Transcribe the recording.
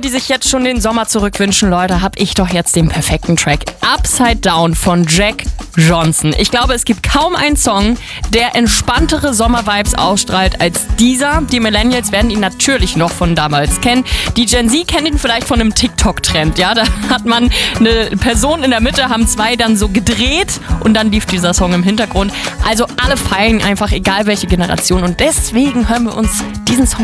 die sich jetzt schon den Sommer zurückwünschen, Leute, habe ich doch jetzt den perfekten Track. Upside Down von Jack Johnson. Ich glaube, es gibt kaum einen Song, der entspanntere Sommer-Vibes ausstrahlt als dieser. Die Millennials werden ihn natürlich noch von damals kennen. Die Gen Z kennt ihn vielleicht von einem TikTok-Trend. Ja, da hat man eine Person in der Mitte, haben zwei dann so gedreht und dann lief dieser Song im Hintergrund. Also alle feiern einfach, egal welche Generation. Und deswegen hören wir uns diesen Song